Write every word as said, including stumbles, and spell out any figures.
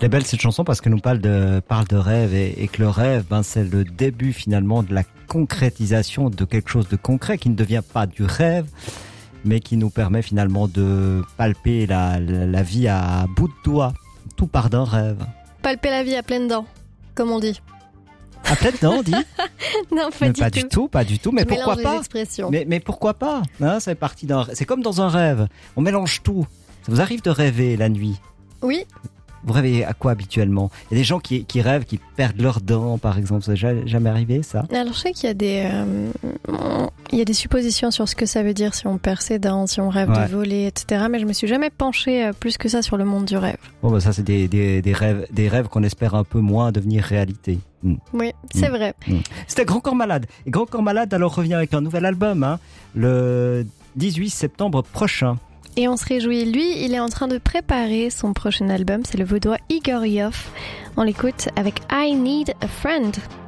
C'est belle cette chanson parce qu'elle nous parle de, parle de rêve et, et que le rêve, ben, c'est le début finalement de la concrétisation de quelque chose de concret qui ne devient pas du rêve, mais qui nous permet finalement de palper la, la, la vie à bout de doigt. Tout part d'un rêve. Palper la vie à pleines dents, comme on dit. À pleines dents, on dit? Non, pas, mais du, pas tout. du tout. Pas du tout, mais Je pourquoi mélange pas les expressions. mais, mais pourquoi pas hein, c'est parti d'un, c'est comme dans un rêve. On mélange tout. Ça vous arrive de rêver la nuit? Oui. Vous rêvez à quoi habituellement? Il y a des gens qui, qui rêvent, qui perdent leurs dents, par exemple. Ça n'est jamais arrivé, ça? Alors, je sais qu'il y a des, euh, il y a des suppositions sur ce que ça veut dire si on perd ses dents, si on rêve Ouais. de voler, et cetera. Mais je me suis jamais penchée plus que ça sur le monde du rêve. Bon, bah, ça, c'est des, des, des rêves, des rêves qu'on espère un peu moins devenir réalité. Mm. Oui, c'est Mm. vrai. Mm. C'était Grand Corps Malade. Et Grand Corps Malade, alors, revient avec un nouvel album, hein, le dix-huit septembre prochain. Et on se réjouit. Lui, il est en train de préparer son prochain album. C'est le vaudois Igor Yoff. On l'écoute avec I Need a Friend.